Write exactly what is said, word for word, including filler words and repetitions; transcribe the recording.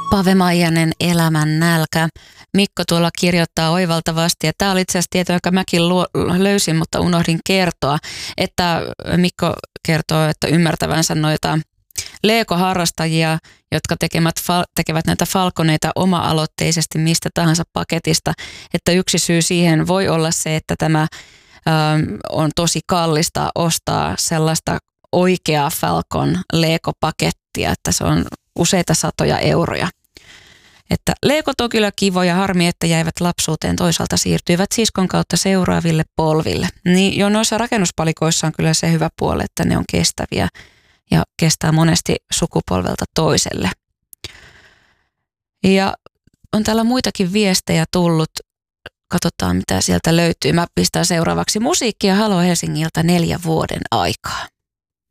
Pave Maijanen, Elämän nälkä. Mikko tuolla kirjoittaa oivaltavasti, ja tämä oli itse asiassa tieto, joka mäkin luo, löysin, mutta unohdin kertoa, että Mikko kertoo, että ymmärtävänsä noita Lego-harrastajia, jotka tekevät, tekevät näitä falconeita oma-aloitteisesti mistä tahansa paketista, että yksi syy siihen voi olla se, että tämä ö, on tosi kallista ostaa sellaista oikeaa Falcon Lego-pakettia, että se on useita satoja euroja. Että Legot on kyllä kivoja, harmi, että jäivät lapsuuteen, toisaalta siirtyivät siskon kautta seuraaville polville. Niin jo noissa rakennuspalikoissa on kyllä se hyvä puoli, että ne on kestäviä ja kestää monesti sukupolvelta toiselle. Ja on täällä muitakin viestejä tullut. Katsotaan, mitä sieltä löytyy. Mä pistän seuraavaksi musiikkia Halo Helsingiltä neljän vuoden aikaa.